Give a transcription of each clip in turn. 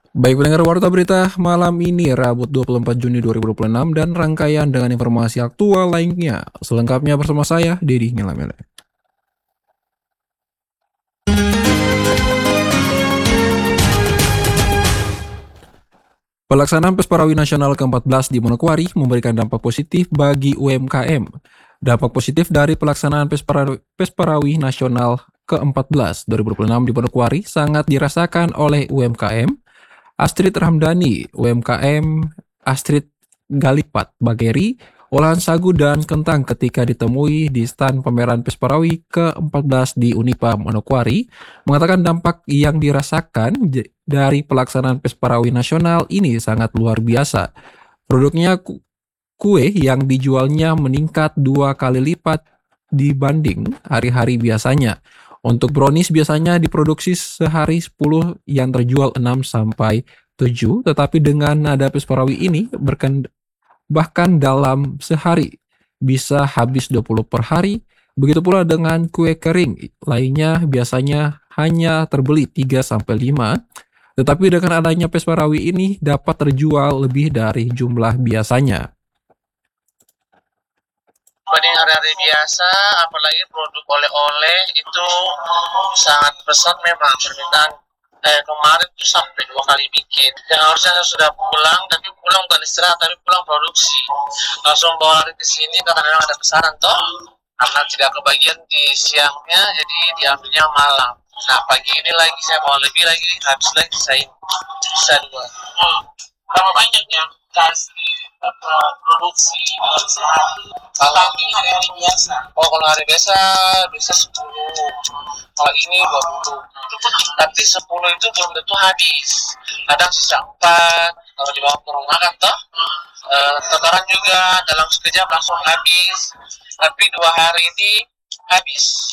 Baik pendengar Warta Berita malam ini Rabu 24 Juni 2026 dan rangkaian dengan informasi aktual lainnya. Selengkapnya bersama saya, Dedi Nyelamele. Pelaksanaan Pesparawi Nasional ke-14 di Manokwari memberikan dampak positif bagi UMKM. Dampak positif dari pelaksanaan Pesparawi Nasional ke-14 2026 di Manokwari sangat dirasakan oleh UMKM. Astrid Ramdhani, UMKM Astrid Galipat Bageri, olahan sagu dan kentang ketika ditemui di stand pameran Pesparawi ke-14 di Unipa Manokwari, mengatakan dampak yang dirasakan dari pelaksanaan Pesparawi Nasional ini sangat luar biasa. Produknya kue yang dijualnya meningkat 2 kali lipat dibanding hari-hari biasanya. Untuk brownies biasanya diproduksi sehari 10 yang terjual 6 sampai 7, tetapi dengan nada Pesparawi ini bahkan dalam sehari bisa habis 20 per hari. Begitu pula dengan kue kering lainnya biasanya hanya terbeli 3 sampai 5, tetapi dengan adanya Pesparawi ini dapat terjual lebih dari jumlah biasanya. Dibanding hari-hari biasa, apalagi produk oleh-oleh itu sangat besar memang permintaan. Kemarin tuh sampai 2 kali bikin. Yang harusnya saya sudah pulang, tapi pulang bukan istirahat, tapi pulang produksi. Langsung bawa hari ke sini, kadang-kadang ada pesanan toh. Karena tidak kebagian di siangnya, jadi diambilnya malam. Nah pagi ini lagi saya mau lebih lagi, habis lagi saya bisa 2. Berapa banyak yang kasih produksi dalam sehari? Kalau hari-hari biasa. Oh kalau hari biasa bisa 10. Kalau ini 20. Tapi 10 itu belum tentu habis. Kadang sisa 4. Kalau dibawa ke rumah kan toh. Takaran juga dalam sekejap langsung habis. Tapi 2 hari ini habis.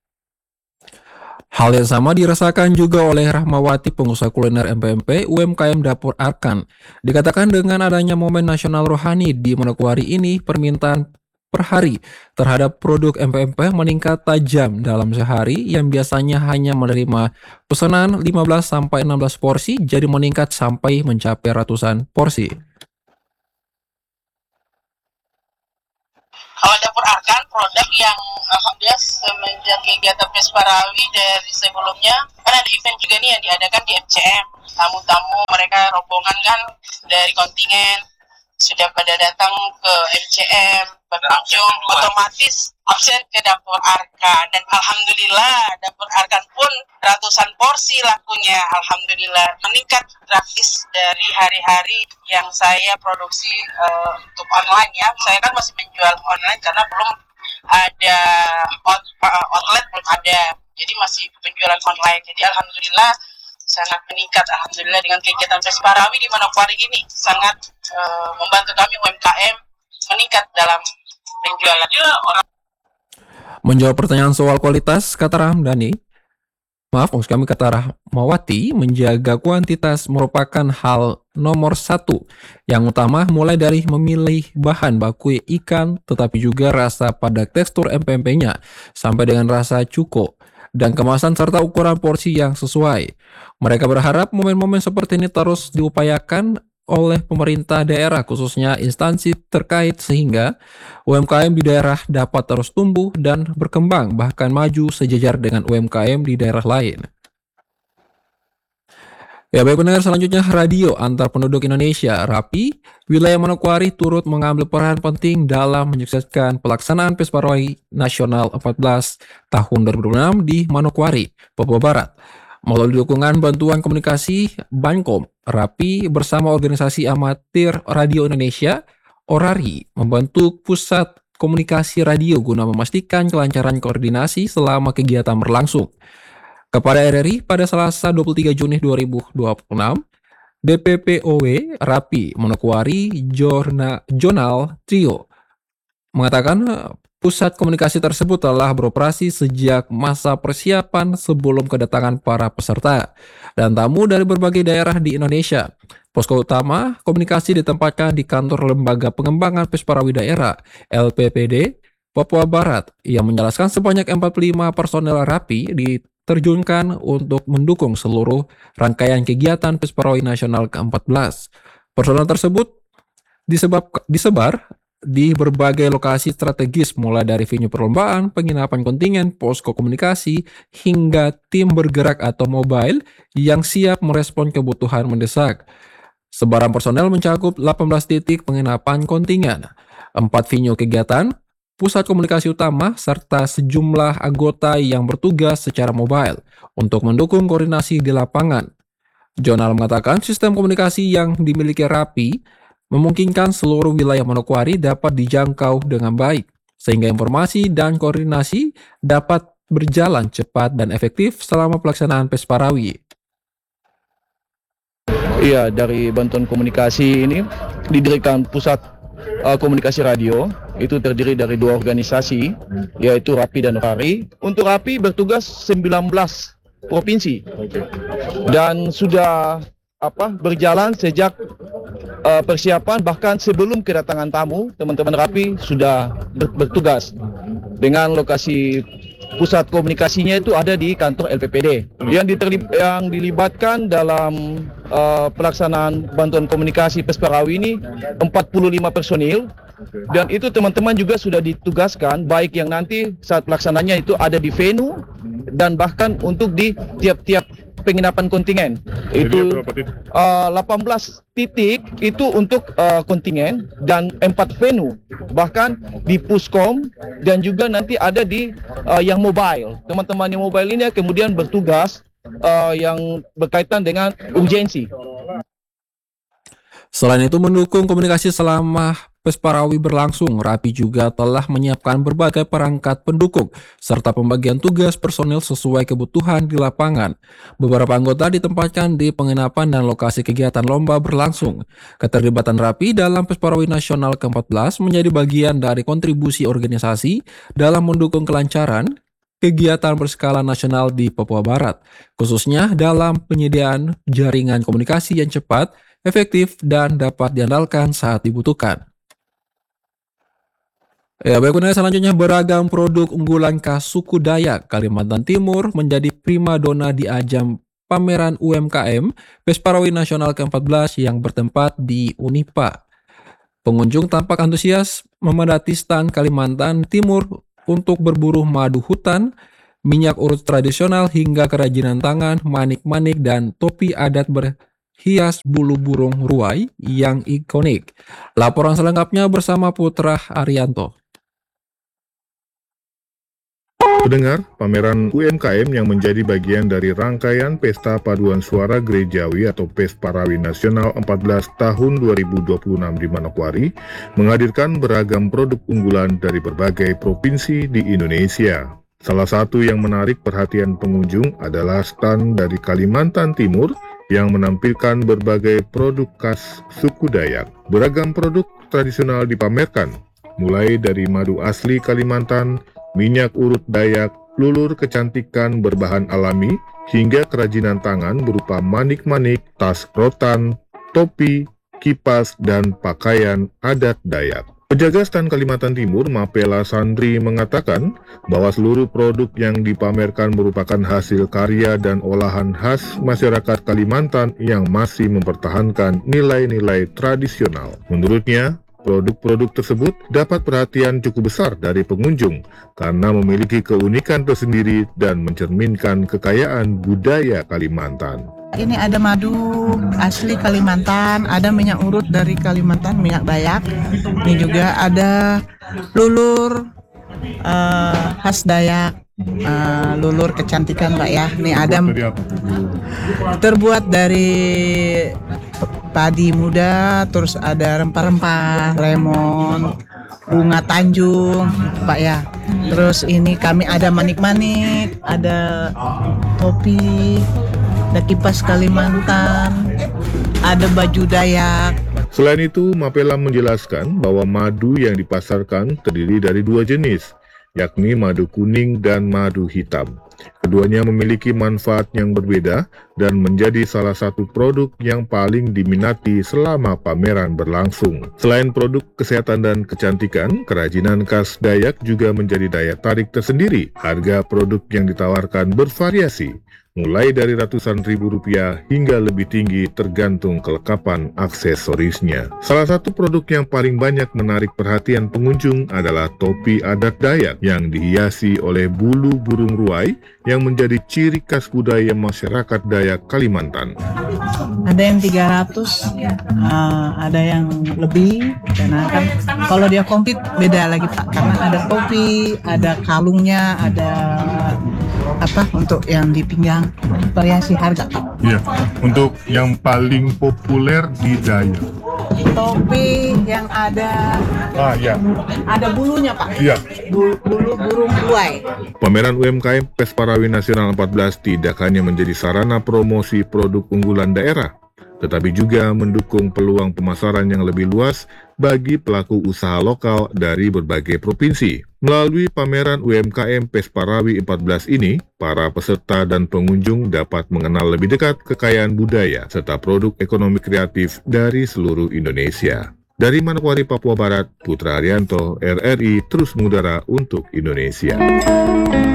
Hal yang sama dirasakan juga oleh Rahmawati, pengusaha kuliner MPMP UMKM Dapur Arkan. Dikatakan dengan adanya momen nasional rohani di Manokwari ini, permintaan per hari terhadap produk MPMP meningkat tajam dalam sehari yang biasanya hanya menerima pesanan 15-16 porsi jadi meningkat sampai mencapai ratusan porsi. Kalau Dapur Arkan produk yang alhamdulillah semenjak kegiatan Pesparawi dari sebelumnya kan ada event juga nih yang diadakan di MCM. Tamu-tamu mereka rombongan kan dari kontingen sudah pada datang ke MCM berkunjung, otomatis absen ke Dapur Arkan, dan alhamdulillah Dapur Arkan pun ratusan porsi lakunya, alhamdulillah meningkat drastis dari hari-hari yang saya produksi untuk online ya. Saya kan masih menjual online karena belum ada outlet, belum ada, jadi masih penjualan online. Jadi alhamdulillah sangat meningkat, alhamdulillah dengan kegiatan Pesparawi di Manokwari ini sangat membantu kami UMKM meningkat dalam penjualan. Menjawab pertanyaan soal kualitas, kata Rahmawati, menjaga kuantitas merupakan hal nomor satu. Yang utama mulai dari memilih bahan baku ikan, tetapi juga rasa pada tekstur MPMP-nya, sampai dengan rasa cuko, dan kemasan serta ukuran porsi yang sesuai. Mereka berharap momen-momen seperti ini terus diupayakan oleh pemerintah daerah, khususnya instansi terkait, sehingga UMKM di daerah dapat terus tumbuh dan berkembang, bahkan maju sejajar dengan UMKM di daerah lain. Ya baik pendengar, selanjutnya radio antar penduduk Indonesia, RAPI, wilayah Manokwari turut mengambil peran penting dalam menyukseskan pelaksanaan Pesparawi Nasional 14 tahun 2026 di Manokwari, Papua Barat. Melalui dukungan bantuan komunikasi Bankom, RAPI bersama organisasi amatir Radio Indonesia, ORARI, membentuk pusat komunikasi radio guna memastikan kelancaran koordinasi selama kegiatan berlangsung. Kepada RRI pada Selasa 23 Juni 2026, DPPOW RAPI Manokwari Jonal Trio mengatakan pusat komunikasi tersebut telah beroperasi sejak masa persiapan sebelum kedatangan para peserta dan tamu dari berbagai daerah di Indonesia. Posko utama komunikasi ditempatkan di kantor Lembaga Pengembangan Pesparawi Daerah LPPD Papua Barat yang menjelaskan sebanyak 45 personel RAPI diterjunkan untuk mendukung seluruh rangkaian kegiatan Pesparawi Nasional ke-14. Personel tersebut disebar di berbagai lokasi strategis mulai dari venue perlombaan, penginapan kontingen, posko komunikasi, hingga tim bergerak atau mobile yang siap merespon kebutuhan mendesak. Sebaran personel mencakup 18 titik penginapan kontingen, 4 venue kegiatan, pusat komunikasi utama, serta sejumlah anggota yang bertugas secara mobile untuk mendukung koordinasi di lapangan. Jonal mengatakan sistem komunikasi yang dimiliki Rapi memungkinkan seluruh wilayah Manokwari dapat dijangkau dengan baik, sehingga informasi dan koordinasi dapat berjalan cepat dan efektif selama pelaksanaan Pesparawi. Iya, dari bantuan komunikasi ini didirikan pusat komunikasi radio, itu terdiri dari 2 organisasi, yaitu Rapi dan Rari. Untuk Rapi bertugas 19 provinsi dan sudah berjalan sejak persiapan, bahkan sebelum kedatangan tamu. Teman-teman Rapi sudah bertugas dengan lokasi pusat komunikasinya itu ada di kantor LPPD. Yang dilibatkan dalam pelaksanaan bantuan komunikasi Pesparawi ini 45 personil, dan itu teman-teman juga sudah ditugaskan baik yang nanti saat pelaksananya itu ada di venue dan bahkan untuk di tiap-tiap penginapan kontingen. Itu 18 titik itu untuk kontingen dan 4 venue, bahkan di Puskom, dan juga nanti ada di yang mobile. Teman-teman yang mobile ini kemudian bertugas yang berkaitan dengan urgensi. Selain itu, mendukung komunikasi selama Pesparawi berlangsung, Rapi juga telah menyiapkan berbagai perangkat pendukung serta pembagian tugas personil sesuai kebutuhan di lapangan. Beberapa anggota ditempatkan di penginapan dan lokasi kegiatan lomba berlangsung. Keterlibatan Rapi dalam Pesparawi Nasional ke-14 menjadi bagian dari kontribusi organisasi dalam mendukung kelancaran kegiatan berskala nasional di Papua Barat, khususnya dalam penyediaan jaringan komunikasi yang cepat, efektif, dan dapat diandalkan saat dibutuhkan. Ya, baik, selanjutnya beragam produk unggulan khas suku Dayak Kalimantan Timur menjadi primadona di ajang pameran UMKM Pesparawi Nasional ke-14 yang bertempat di Unipa. Pengunjung tampak antusias memadati stan Kalimantan Timur untuk berburu madu hutan, minyak urut tradisional, hingga kerajinan tangan, manik-manik, dan topi adat berhias bulu burung ruai yang ikonik. Laporan selengkapnya bersama Putra Arianto. Pendengar, pameran UMKM yang menjadi bagian dari rangkaian Pesta Paduan Suara Gerejawi atau Pesparawi Nasional 14 tahun 2026 di Manokwari menghadirkan beragam produk unggulan dari berbagai provinsi di Indonesia. Salah satu yang menarik perhatian pengunjung adalah stand dari Kalimantan Timur yang menampilkan berbagai produk khas suku Dayak. Beragam produk tradisional dipamerkan, mulai dari madu asli Kalimantan, minyak urut Dayak, lulur kecantikan berbahan alami, hingga kerajinan tangan berupa manik-manik, tas rotan, topi, kipas, dan pakaian adat Dayak. Penjaga stan Kalimantan Timur, Mapela Sandri, mengatakan bahwa seluruh produk yang dipamerkan merupakan hasil karya dan olahan khas masyarakat Kalimantan yang masih mempertahankan nilai-nilai tradisional. Menurutnya, produk-produk tersebut dapat perhatian cukup besar dari pengunjung karena memiliki keunikan tersendiri dan mencerminkan kekayaan budaya Kalimantan. Ini ada madu asli Kalimantan, ada minyak urut dari Kalimantan, minyak Dayak. Ini juga ada lulur khas Dayak, lulur kecantikan Mbak ya. Ini ada terbuat dari padi muda, terus ada rempah-rempah, lemon, bunga Tanjung, Pak ya. Terus ini kami ada manik-manik, ada topi, ada kipas Kalimantan, ada baju Dayak. Selain itu, Mapela menjelaskan bahwa madu yang dipasarkan terdiri dari 2 jenis, yakni madu kuning dan madu hitam. Keduanya memiliki manfaat yang berbeda dan menjadi salah satu produk yang paling diminati selama pameran berlangsung. Selain produk kesehatan dan kecantikan, kerajinan khas Dayak juga menjadi daya tarik tersendiri. Harga produk yang ditawarkan bervariasi, mulai dari ratusan ribu rupiah hingga lebih tinggi tergantung kelengkapan aksesorisnya. Salah satu produk yang paling banyak menarik perhatian pengunjung adalah topi adat Dayak yang dihiasi oleh bulu burung ruai yang menjadi ciri khas budaya masyarakat Dayak Kalimantan. Ada yang 300, ada yang lebih, karena kan kalau dia komplit beda lagi Pak, karena ada topi, ada kalungnya, ada untuk yang di pinggang, variasi harga. Iya, untuk yang paling populer di Dayak. Topi yang ada ada bulunya Pak. Iya. Bulu burung ruai. Pameran UMKM PES Parawi Nasional 14 tidak hanya menjadi sarana promosi produk unggulan daerah, tetapi juga mendukung peluang pemasaran yang lebih luas bagi pelaku usaha lokal dari berbagai provinsi. Melalui pameran UMKM PES Parawi 14 ini, para peserta dan pengunjung dapat mengenal lebih dekat kekayaan budaya serta produk ekonomi kreatif dari seluruh Indonesia. Dari Manokwari, Papua Barat, Putra Arianto, RRI terus mengudara untuk Indonesia.